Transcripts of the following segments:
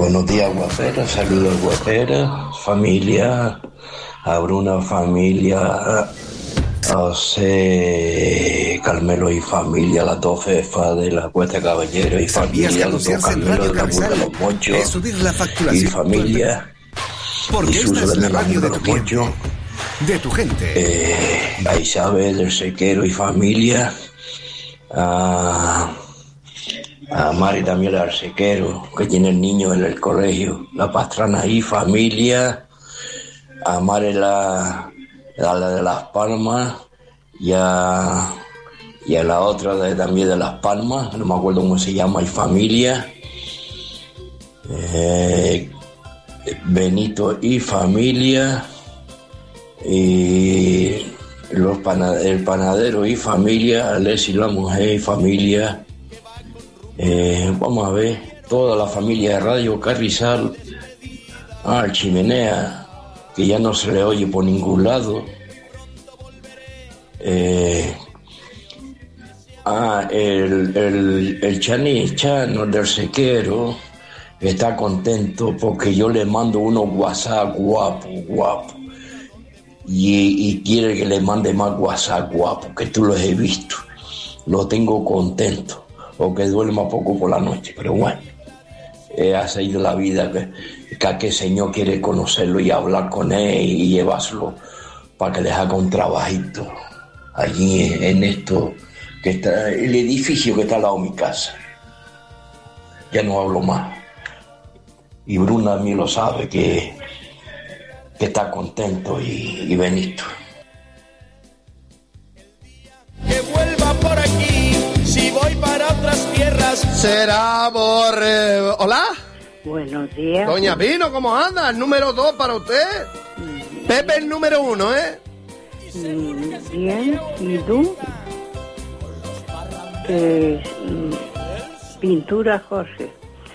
Buenos días, guapera, saludos, guapera, familia, a Bruna, familia, a José, Carmelo y familia, las dos jefas de la Cuesta Caballero y familia, los dos Carmelo de la Burga de los Monchos y familia, porque y Suso de la Burga de los Monchos, de tu gente, a Isabel del Sequero y familia, a Mari también el arsequero, que tiene el niño en el colegio, la Pastrana y familia, a Mari la de Las Palmas y a la otra también de Las Palmas, no me acuerdo cómo se llama, y familia, Benito y familia, y el panadero y familia, Alessi la mujer y familia. Vamos a ver, toda la familia de Radio Carrizal, al Chimenea, que ya no se le oye por ningún lado, el Chano del Sequero está contento porque yo le mando unos WhatsApp guapo, y quiere que le mande más WhatsApp guapo, que tú los he visto, lo tengo contento. O que duerma poco por la noche, pero bueno, ha sido la vida que aquel señor quiere conocerlo y hablar con él y llevárselo para que les haga un trabajito allí en esto, que está el edificio que está al lado de mi casa. Ya no hablo más. Y Bruna a mí lo sabe, que está contento y Benito. Que vuelva por aquí. Si voy para otras tierras, será por... ¿Hola? Buenos días. Doña Pino, ¿cómo anda? El número 2 para usted. Pepe el número 1, ¿eh? Bien, ¿y tú? Pintura Jorge.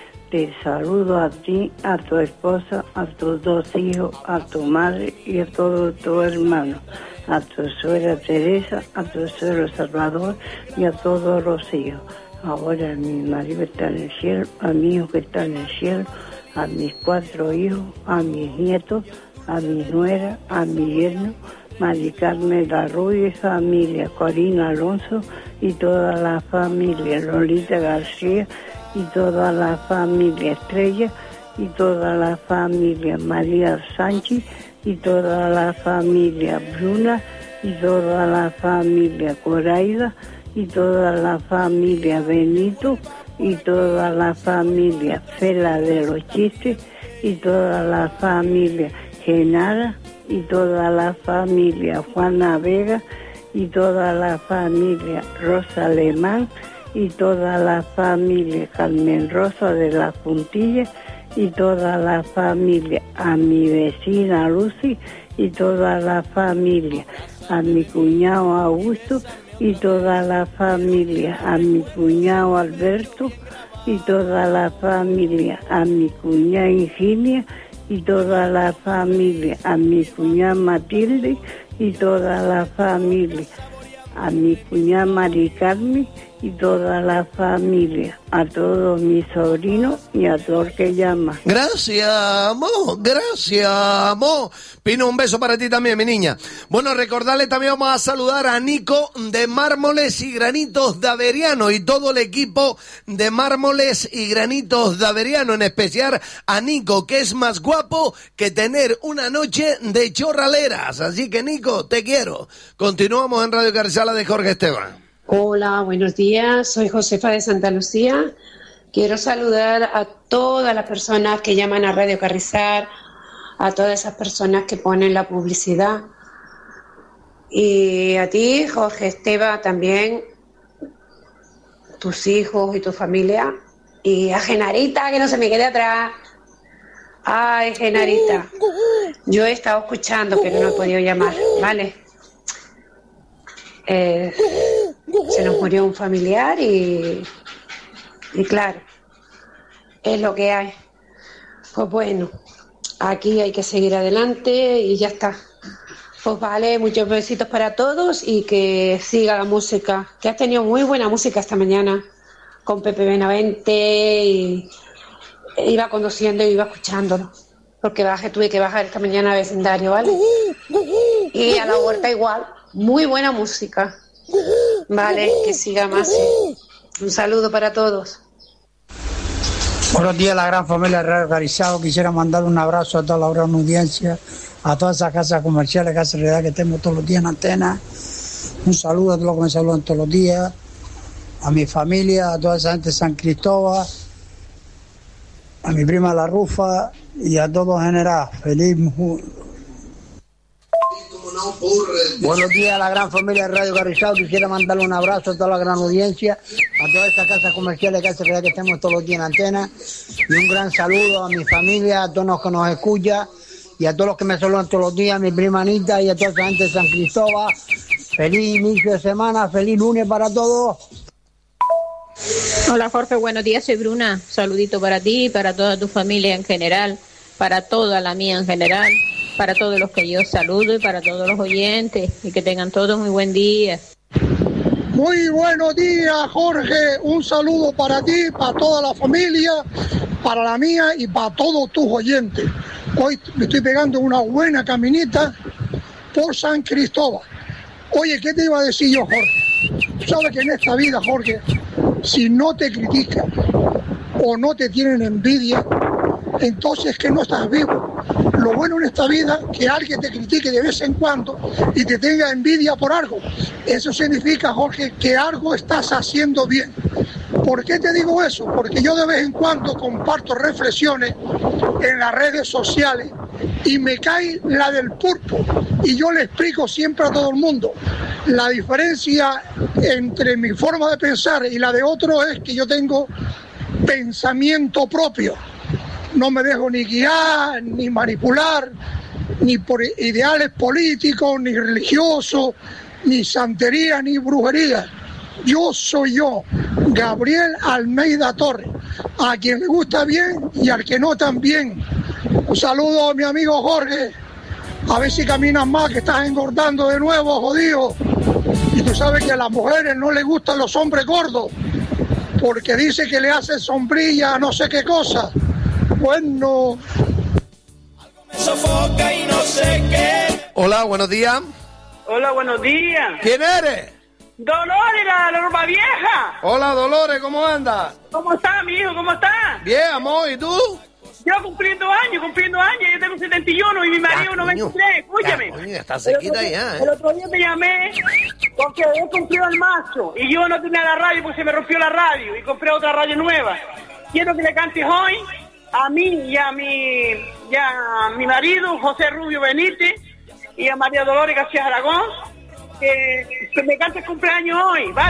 Te saludo a ti, a tu esposa, a tus 2 hijos, a tu madre y a todos tus hermanos. A tu suegra Teresa, a tu suegro Salvador y a todos los hijos. Ahora mi marido está en el cielo, a mi hijo que está en el cielo, a mis 4 hijos, a mis nietos, a mi nuera, a mi yerno, Mari Carmen La Rubia, familia, Corina Alonso y toda la familia, Lolita García y toda la familia Estrella y toda la familia María Sánchez y toda la familia Bruna y toda la familia Coraida y toda la familia Benito y toda la familia Fela de los Chistes y toda la familia Genara y toda la familia Juana Vega y toda la familia Rosa Alemán y toda la familia Carmen Rosa de las Puntillas y toda la familia, a mi vecina Lucy y toda la familia, a mi cuñado Augusto y toda la familia, a mi cuñado Alberto y toda la familia, a mi cuñada Ingenia y toda la familia, a mi cuñada Matilde y toda la familia, a mi cuñada Mari Carmen y toda la familia, a todos mis sobrinos y a todo el que llama. Gracias, amor, gracias, amor. Pino, un beso para ti también, mi niña. Bueno, recordarle también, vamos a saludar a Nico de Mármoles y Granitos de Averiano y todo el equipo de Mármoles y Granitos de Averiano, en especial a Nico, que es más guapo que tener una noche de chorraleras. Así que, Nico, te quiero. Continuamos en Radio Carrizal de Jorge Esteban. Hola, buenos días, soy Josefa de Santa Lucía. Quiero saludar a todas las personas que llaman a Radio Carrizal, a todas esas personas que ponen la publicidad. Y a ti, Jorge Esteban, también, tus hijos y tu familia. Y a Genarita, que no se me quede atrás. Ay, Genarita, yo he estado escuchando, pero no he podido llamar, ¿vale? Se nos murió un familiar y claro, es lo que hay. Pues bueno, aquí hay que seguir adelante y ya está. Pues vale, muchos besitos para todos y que siga la música, que has tenido muy buena música esta mañana con Pepe Benavente y iba conduciendo y iba escuchándolo, porque tuve que bajar esta mañana al vecindario, ¿vale? Y a la huerta igual, muy buena música. Vale, que siga más. Un saludo para todos. Buenos días, la gran familia Radio Carizado. Quisiera mandar un abrazo a toda la gran audiencia, a todas esas casas comerciales, casas de realidad que tenemos todos los días en antena. Un saludo a todos los que me saludan todos los días, a mi familia, a toda esa gente de San Cristóbal, a mi prima La Rufa y a todos en general. Feliz. Buenos días a la gran familia de Radio Carrizal. Quisiera mandarle un abrazo a toda la gran audiencia, a todas estas casas comerciales, casas reales que tenemos todos los días en antena, y un gran saludo a mi familia, a todos los que nos escuchan y a todos los que me saludan todos los días, a mi prima Anita y a toda esa gente de San Cristóbal. Feliz inicio de semana, feliz lunes para todos. Hola Jorge, buenos días, soy Bruna. Saludito para ti y para toda tu familia en general, para toda la mía en general, para todos los que yo saludo y para todos los oyentes, y que tengan todos muy buen día. Muy buenos días, Jorge. Un saludo para ti, para toda la familia, para la mía y para todos tus oyentes. Hoy me estoy pegando una buena caminita por San Cristóbal. Oye, ¿qué te iba a decir yo, Jorge? Tú sabes que en esta vida, Jorge, si no te critican o no te tienen envidia, entonces que no estás vivo. Lo bueno en esta vida es que alguien te critique de vez en cuando y te tenga envidia por algo. Eso significa, Jorge, que algo estás haciendo bien. ¿Por qué te digo eso? Porque yo de vez en cuando comparto reflexiones en las redes sociales y me cae la del pulpo. Y yo le explico siempre a todo el mundo. La diferencia entre mi forma de pensar y la de otro es que yo tengo pensamiento propio. No me dejo ni guiar, ni manipular, ni por ideales políticos, ni religiosos, ni santería, ni brujería. Yo soy yo, Gabriel Almeida Torres, a quien le gusta bien y al que no también. Un saludo a mi amigo Jorge, a ver si caminas más, que estás engordando de nuevo, jodido. Y tú sabes que a las mujeres no les gustan los hombres gordos, porque dice que le hacen sombrilla a no sé qué cosa. Bueno. Me sofoca y no sé qué. Hola, buenos días. Hola, buenos días. ¿Quién eres? Dolores, la norma vieja. Hola, Dolores, ¿cómo andas? ¿Cómo estás, mi hijo? ¿Cómo estás? Bien, amor, ¿y tú? Yo cumpliendo años, yo tengo 71 y mi marido 93, escúchame. Coño, está cerquita ya, El otro día te llamé porque he cumplido el macho y yo no tenía la radio porque se me rompió la radio y compré otra radio nueva. Quiero que le cantes hoy a mí y a mi marido, José Rubio Benítez, y a María Dolores García Aragón, que me cante el cumpleaños hoy, ¿vale?